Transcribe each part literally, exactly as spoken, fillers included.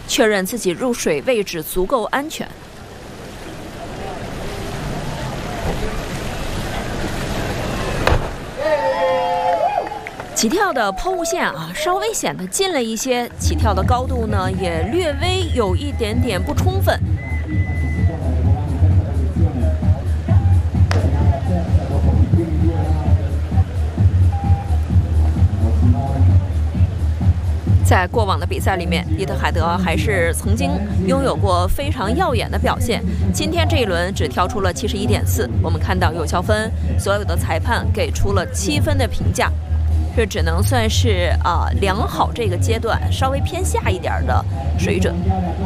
确认自己入水位置足够安全。起跳的抛物线啊，稍微显得近了一些，起跳的高度呢也略微有一点点不充分。在过往的比赛里面，蒂特海德还是曾经拥有过非常耀眼的表现。今天这一轮只跳出了七十一点四，我们看到有效分，所有的裁判给出了七分的评价，这只能算是啊、呃、良好这个阶段稍微偏下一点的水准。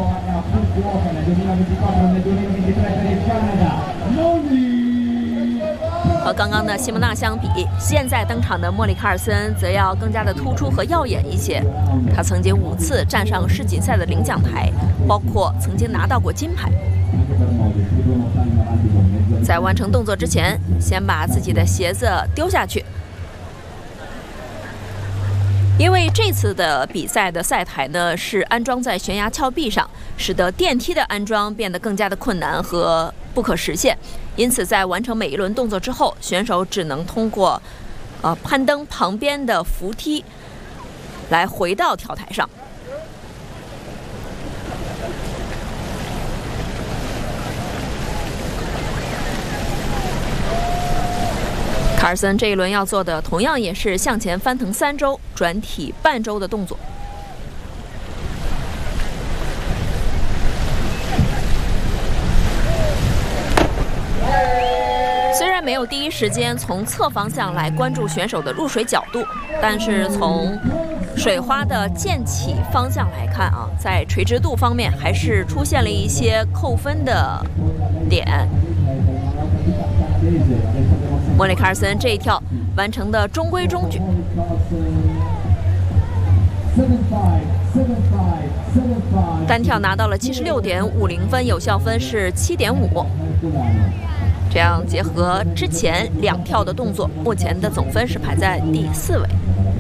和刚刚的西蒙娜相比，现在登场的莫里卡尔森则要更加的突出和耀眼一些。他曾经五次站上世锦赛的领奖台，包括曾经拿到过金牌。在完成动作之前，先把自己的鞋子丢下去，因为这次的比赛的赛台呢是安装在悬崖峭壁上，使得电梯的安装变得更加的困难和不可实现。因此，在完成每一轮动作之后，选手只能通过呃攀登旁边的扶梯来回到跳台上。卡尔森这一轮要做的同样也是向前翻腾三周、转体半周的动作。虽然没有第一时间从侧方向来关注选手的入水角度，但是从水花的溅起方向来看啊，在垂直度方面还是出现了一些扣分的点。莫里卡尔森这一跳完成的中规中矩，单跳拿到了七十六点五零分，有效分是七点五。这样结合之前两跳的动作，目前的总分是排在第四位。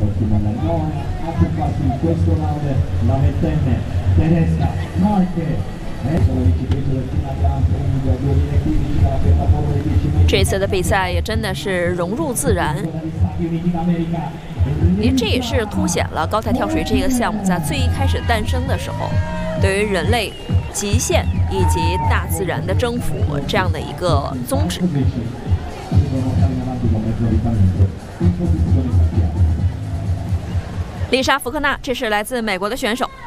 这次的比赛也真的是融入自然，因为这也是凸显了高台跳水这个项目在最一开始诞生的时候，对于人类极限以及大自然的征服这样的一个宗旨。丽莎·福克纳，这是来自美国的选手。